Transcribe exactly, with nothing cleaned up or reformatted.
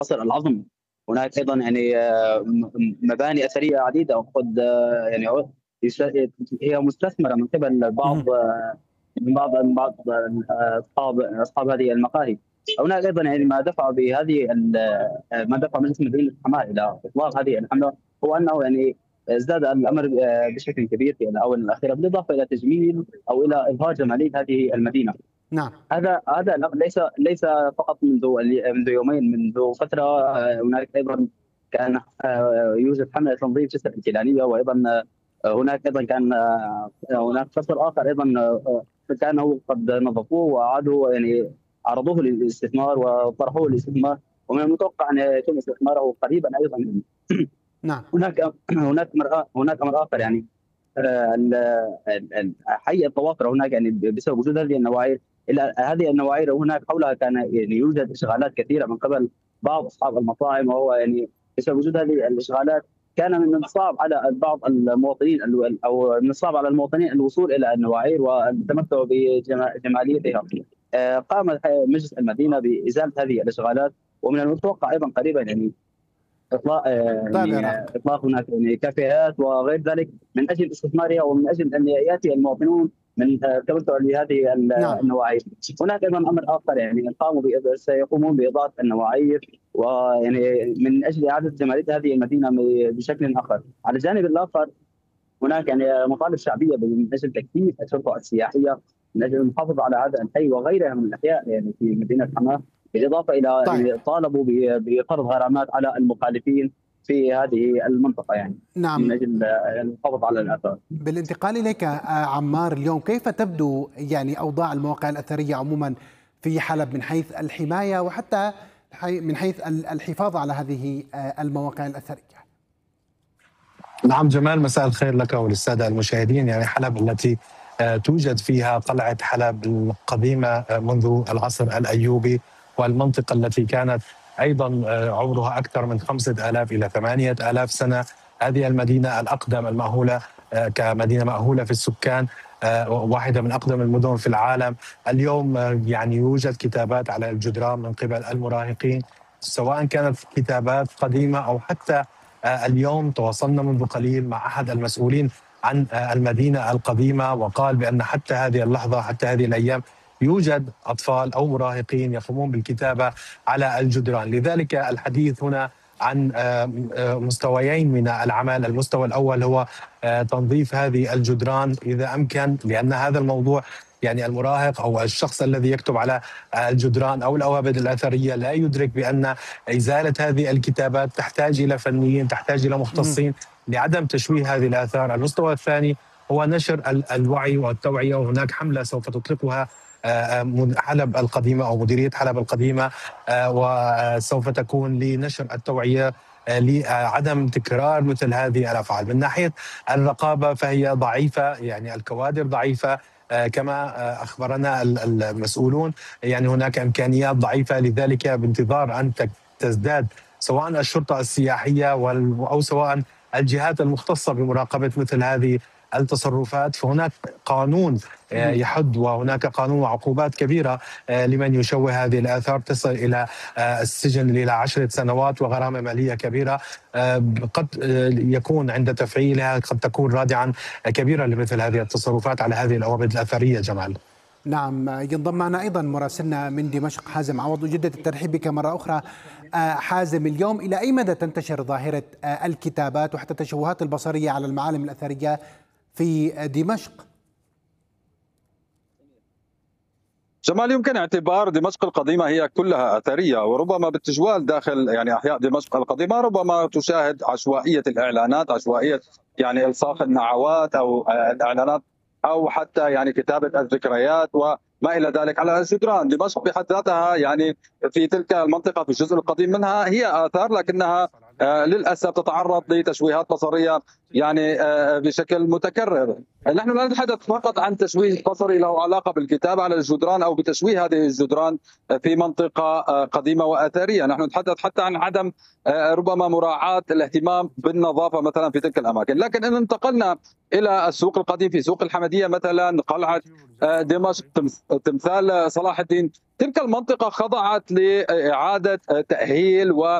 القصر العظم. هناك ايضا يعني آه، م- م- مباني اثريه عديده، وقد آه، يعني عو- يس- هي مستثمره من قبل بعض مهم. آه، من بعض من بعض آه، اصحاب اصحاب هذه المقاهي. هناك ايضا يعني ما دفع بهذه ال- آه، ما دفع مجلس مدينه حماه الى اطلاق هذه الحمله، هو انه يعني ازداد الامر آه، بشكل كبير في الاونه الاخيره، بالاضافه الى تجميل او الى اظهار جماليه هذه المدينه. نعم. هذا هذا الأمر ليس ليس فقط منذ منذ يومين، منذ فتره آه، هناك ايضا كان آه، يوجد حمله تنظيف جسر الجيلانيه، وايضا آه، هناك ايضا كان آه، هناك قصر اخر ايضا آه، كانوا قد نظفوه واعادوا يعني عرضوه للاستثمار وطرحوه للاستثمار، ومن المتوقع ان يتم استثماره قريبا ايضا. نعم. هناك هناك امر هناك امر اخر يعني آه، ال- ال- ال- حي الضوافر هناك يعني بسبب وجود هذه النواعي، الى هذه النواعي هناك حولها كان يعني يوجد اشغالات كثيره من قبل بعض اصحاب المطاعم، وهو يعني بسبب وجود هذه الاشغالات كان من الصعب على بعض المواطنين ال- او من الصعب على المواطنين الوصول الى النواعي والتمتع بجماليتها. آه، قام مجلس المدينه بازاله هذه الاشغالات، ومن المتوقع ايضا قريبا يعني اطلاق آه، طيب يا يعني آه، رافق. اطلاق هناك يعني كافيهات وغير ذلك، من اجل استثمارها ومن اجل ان ياتي المواطنون من آه، تمتع بهذه ال- نعم. النواعي. هناك ايضا امر اخر يعني قاموا بإض- سيقومون باضاءه النواعي، ويعني من اجل اعاده جماليه هذه المدينه م- بشكل اخر. على الجانب الاخر هناك يعني مطالب شعبيه من اجل تكثيف الشرطه السياحيه، من اجل المحافظه على هذا الحي وغيرها من الاحياء يعني في مدينه حماه، بالاضافه الى طيب. يعني طالبوا ب- بفرض غرامات على المخالفين في هذه المنطقه يعني من نعم. اجل آه، المحافظه على الاثار. بالانتقال إليك آه، عمار، اليوم كيف تبدو يعني أوضاع المواقع الأثرية عموما في حلب من حيث الحماية وحتى حي- من حيث ال- الحفاظ على هذه آه، المواقع الأثرية؟ نعم جمال، مساء الخير لك وللسادة المشاهدين. يعني حلب التي آه، توجد فيها قلعة حلب القديمة آه، منذ العصر الأيوبي، والمنطقة التي كانت أيضا آه، عمرها أكثر من خمسة آلاف إلى ثمانية آلاف سنة. هذه المدينة الأقدم المأهولة آه، كمدينة مأهولة في السكان، آه، واحدة من أقدم المدن في العالم. اليوم آه، يعني يوجد كتابات على الجدران من قبل المراهقين، سواء كانت كتابات قديمة أو حتى آه، اليوم تواصلنا منذ قليل مع أحد المسؤولين عن آه، المدينة القديمة، وقال بأن حتى هذه اللحظة، حتى هذه الأيام، يوجد أطفال أو مراهقين يقومون بالكتابة على الجدران. لذلك الحديث هنا عن آه، آه، مستويين من العمل. المستوى الأول هو آه، تنظيف هذه الجدران إذا أمكن، لأن هذا الموضوع يعني المراهق أو الشخص الذي يكتب على الجدران أو الأوابد الأثرية لا يدرك بأن إزالة هذه الكتابات تحتاج إلى فنيين، تحتاج إلى مهم. مختصين لعدم تشويه هذه الآثار. المستوى الثاني هو نشر ال- الوعي والتوعية، وهناك حملة سوف تطلقها آه، آه، حلب القديمة أو مديرية حلب القديمة، آه، وسوف تكون لنشر التوعية آه، لعدم تكرار مثل هذه الأفعال. من ناحية الرقابة فهي ضعيفة، يعني الكوادر ضعيفة آه، كما آه، أخبرنا ال- المسؤولون. يعني هناك إمكانيات ضعيفة، لذلك بانتظار أن تك- تزداد سواء الشرطة السياحية وال- أو سواء الجهات المختصة بمراقبة مثل هذه التصرفات، فهناك قانون آه، مهم. يحد، وهناك قانون وعقوبات كبيرة آه، لمن يشوه هذه الآثار، تصل إلى آه، السجن إلى عشرة سنوات وغرامة مالية كبيرة. آه، قد آه، يكون عند تفعيلها قد تكون رادعا كبيرة لمثل هذه التصرفات على هذه الأوابد الأثرية. جمال. نعم. ينضم معنا أيضا مراسلنا من دمشق حازم عوض، وجدد الترحيب بك مرة أخرى. آه، حازم، اليوم إلى أي مدى تنتشر ظاهرة آه، الكتابات وحتى التشوهات البصرية على المعالم الأثرية في آه، دمشق؟ جمال، يمكن اعتبار دمشق القديمة هي كلها أثرية، وربما بالتجوال داخل يعني أحياء دمشق القديمة ربما تشاهد عشوائية الإعلانات، عشوائية يعني إلصاق النعوات أو آه، الإعلانات، أو حتى يعني كتابة الذكريات وما إلى ذلك على الجدران. دمشق بحد ذاتها يعني في تلك المنطقة في الجزء القديم منها هي آثار، لكنها للاسف تتعرض لتشويهات بصريه يعني بشكل متكرر. نحن لا نتحدث فقط عن تشويه بصري له علاقه بالكتابه على الجدران او بتشويه هذه الجدران في منطقه قديمه واثريه، نحن نتحدث حتى عن عدم ربما مراعاه الاهتمام بالنظافه مثلا في تلك الاماكن. لكن ان انتقلنا الى السوق القديم في سوق الحمديه مثلا، قلعه دمشق، تمثال صلاح الدين، تلك المنطقه خضعت لاعاده تاهيل و